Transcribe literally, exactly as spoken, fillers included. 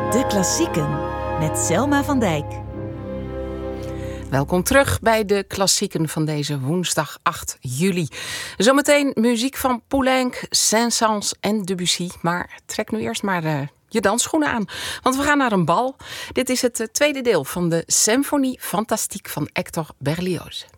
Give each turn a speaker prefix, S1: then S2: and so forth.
S1: De klassieken met Selma van Dijk.
S2: Welkom terug bij de klassieken van deze woensdag acht juli. Zometeen muziek van Poulenc, Saint-Saëns en Debussy. Maar trek nu eerst maar uh, je dansschoenen aan, want we gaan naar een bal. Dit is het uh, tweede deel van de Symphonie Fantastique van Hector Berlioz.